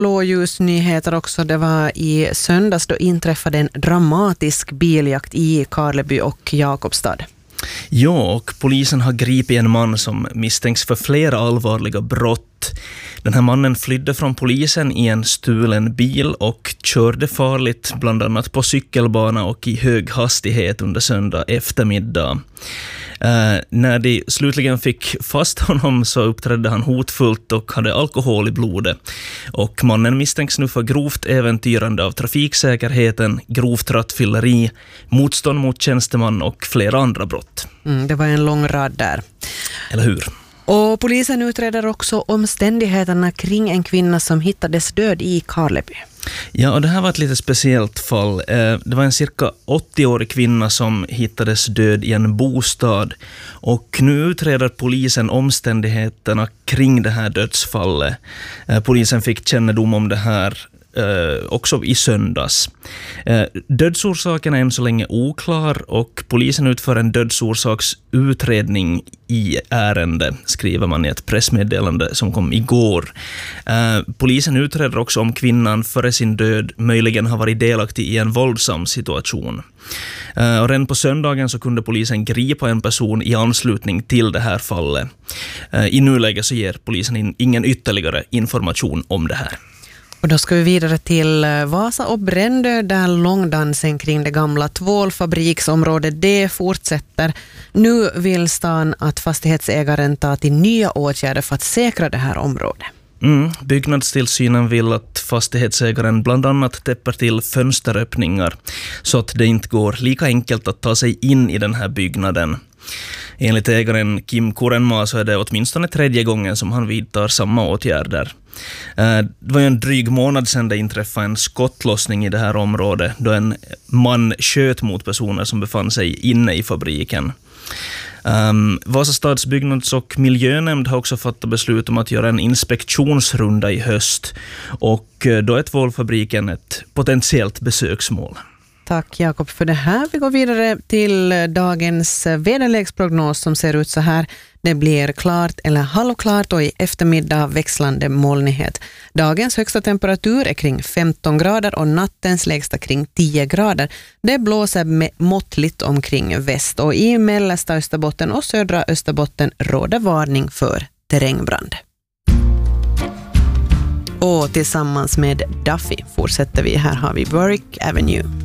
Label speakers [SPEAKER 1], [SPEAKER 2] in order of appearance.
[SPEAKER 1] blåljusnyheter också. Det var i söndags då inträffade en dramatisk biljakt i Karleby och Jakobstad.
[SPEAKER 2] Ja, och polisen har gripit en man som misstänks för flera allvarliga brott. Den här mannen flydde från polisen i en stulen bil och körde farligt, bland annat på cykelbana och i hög hastighet under söndag eftermiddag. När de slutligen fick fast honom så uppträdde han hotfullt och hade alkohol i blodet. Och mannen misstänks nu för grovt äventyrande av trafiksäkerheten, grovt rattfylleri, motstånd mot tjänsteman och flera andra brott.
[SPEAKER 1] Det var en lång rad där.
[SPEAKER 2] Eller hur?
[SPEAKER 1] Och polisen utreder också omständigheterna kring en kvinna som hittades död i Karleby.
[SPEAKER 2] Ja, och det här var ett lite speciellt fall. Det var en cirka 80-årig kvinna som hittades död i en bostad. Och nu utreder polisen omständigheterna kring det här dödsfallet. Polisen fick kännedom om det här också i söndags. Dödsorsaken är än så länge oklar och polisen utför en dödsorsaksutredning i ärende, skriver man i ett pressmeddelande som kom igår. Polisen utreder också om kvinnan före sin död möjligen har varit delaktig i en våldsam situation. Och redan på söndagen så kunde polisen gripa en person i anslutning till det här fallet. I nuläget så ger polisen ingen ytterligare information om det här.
[SPEAKER 1] Och då ska vi vidare till Vasa och Brändö där långdansen kring det gamla tvålfabriksområdet det fortsätter. Nu vill stan att fastighetsägaren tar till nya åtgärder för att säkra det här området.
[SPEAKER 2] Byggnadstillsynen vill att fastighetsägaren bland annat täpper till fönsteröppningar så att det inte går lika enkelt att ta sig in i den här byggnaden. Enligt ägaren Kim Kurenmaa så är det åtminstone 3:e gången som han vidtar samma åtgärder. Det var ju en dryg månad sedan det inträffade en skottlossning i det här området då en man sköt mot personer som befann sig inne i fabriken. Vasa stads byggnads- och miljönämnd har också fattat beslut om att göra en inspektionsrunda i höst och då är tvålfabriken ett potentiellt besöksmål.
[SPEAKER 1] Tack Jakob för det här. Vi går vidare till dagens väderleksprognos som ser ut så här. Det blir klart eller halvklart och i eftermiddag växlande molnighet. Dagens högsta temperatur är kring 15 grader och nattens lägsta kring 10 grader. Det blåser med måttligt omkring väst och i mellersta Österbotten och södra Österbotten råder varning för terrängbrand. Och tillsammans med Duffy fortsätter vi. Här har vi Warwick Avenue.